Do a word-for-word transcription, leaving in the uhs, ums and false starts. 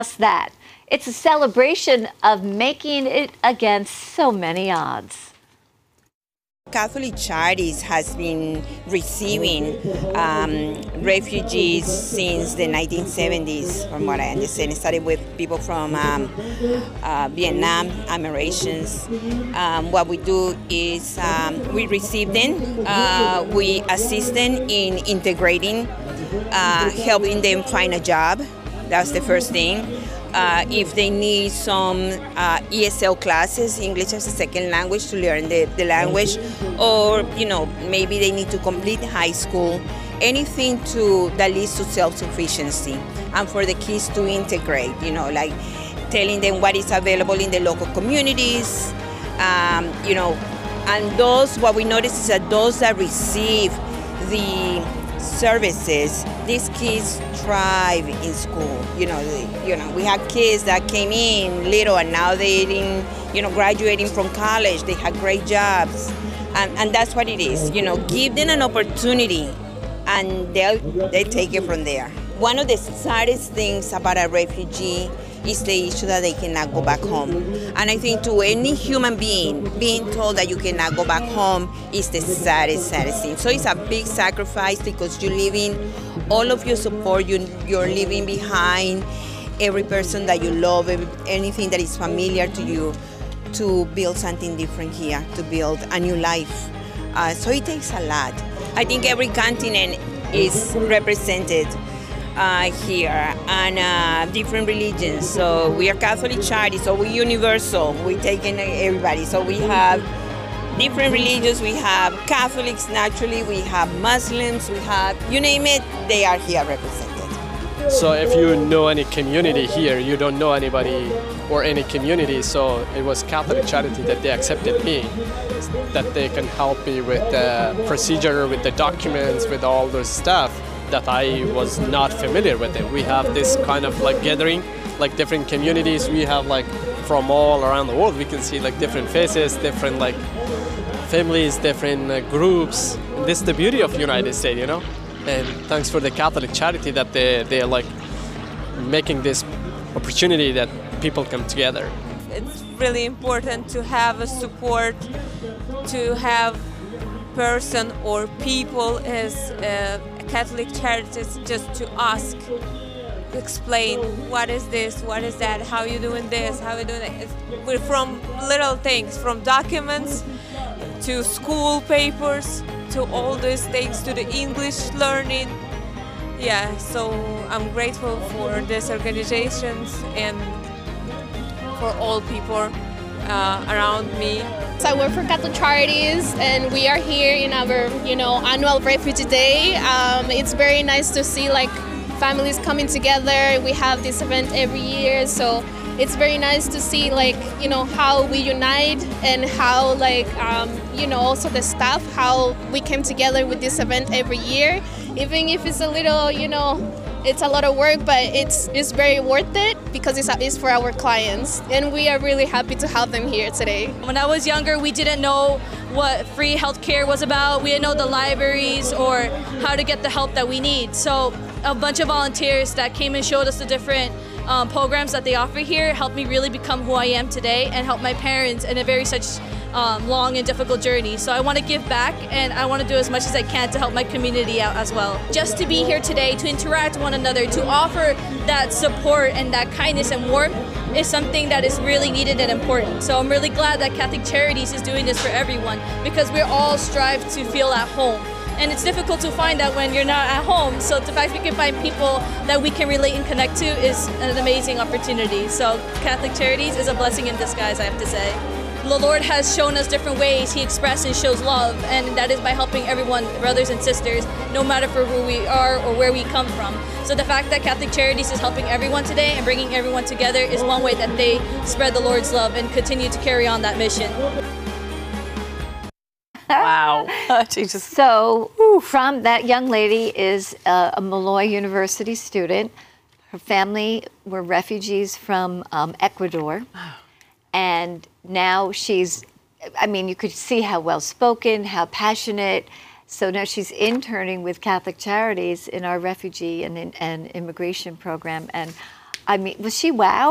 Just that. It's a celebration of making it against so many odds. Catholic Charities has been receiving um, refugees since the nineteen seventies, from what I understand. It started with people from um, uh, Vietnam, Americans. Um, what we do is um, we receive them, uh, we assist them in integrating, uh, helping them find a job. That's the first thing. Uh, if they need some uh, E S L classes, English as a second language, to learn the, the language, or you know, maybe they need to complete high school, anything to that leads to self-sufficiency, and for the kids to integrate, you know, like telling them what is available in the local communities, um, you know, and those, what we notice is that those that receive the services, these kids thrive in school. You know, they, you know, we had kids that came in little and now they're in, you know, graduating from college. They had great jobs, and and that's what it is. You know, give them an opportunity, and they'll they take it from there. One of the saddest things about a refugee is the issue that they cannot go back home. And I think to any human being, being told that you cannot go back home is the saddest, saddest thing. So it's a big sacrifice, because you're leaving all of your support, you, you're leaving behind every person that you love, every, anything that is familiar to you, to build something different here, to build a new life. Uh, so it takes a lot. I think every continent is represented Uh, here, and uh, different religions. So we are Catholic Charities, so we're universal. We take in everybody. So we have different religions. We have Catholics, naturally. We have Muslims. We have, you name it, they are here represented. So if you know any community here, you don't know anybody or any community, so it was Catholic Charity that they accepted me, that they can help me with the procedure, with the documents, with all this stuff that I was not familiar with it. We have this kind of like gathering, like different communities. We have like from all around the world. We can see like different faces, different like families, different uh, groups. And this is the beauty of United States, you know? And thanks for the Catholic Charity that they, they're like making this opportunity that people come together. It's really important to have a support, to have person or people as uh, Catholic Charities, just to ask, explain what is this, what is that, how you doing this, how you doing it. We're from little things, from documents to school papers to all these things, to the English learning. Yeah, so I'm grateful for these organizations and for all people uh, around me. So I work for Catholic Charities, and we are here in our, you know, annual Refugee Day. Um, it's very nice to see like families coming together. We have this event every year, so it's very nice to see like, you know, how we unite, and how like, um, you know, also the staff, how we came together with this event every year. Even if it's a little, you know, it's a lot of work, but it's it's very worth it, because it's, it's for our clients, and we are really happy to have them here today. When I was younger, we didn't know what free healthcare was about. We didn't know the libraries or how to get the help that we need. So a bunch of volunteers that came and showed us the different um, programs that they offer here helped me really become who I am today, and help my parents in a very such Um, long and difficult journey. So I want to give back, and I want to do as much as I can to help my community out as well. Just to be here today, to interact with one another, to offer that support and that kindness and warmth is something that is really needed and important. So I'm really glad that Catholic Charities is doing this for everyone, because we all strive to feel at home. And it's difficult to find that when you're not at home. So the fact we can find people that we can relate and connect to is an amazing opportunity. So Catholic Charities is a blessing in disguise, I have to say. The Lord has shown us different ways He expresses and shows love, and that is by helping everyone, brothers and sisters, no matter for who we are or where we come from. So the fact that Catholic Charities is helping everyone today and bringing everyone together is one way that they spread the Lord's love and continue to carry on that mission. Wow. Jesus. So from that young lady is a, a Molloy University student. Her family were refugees from um, Ecuador. And now she's, I mean, you could see how well-spoken, how passionate. So now she's interning with Catholic Charities in our refugee and, and immigration program. And I mean, was she wow?